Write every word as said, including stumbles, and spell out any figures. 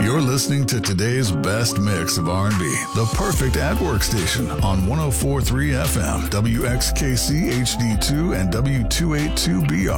You're listening to today's best mix of R and B, the perfect at-work station on one oh four point three F M, W X K C H D two and W two eighty-two B R.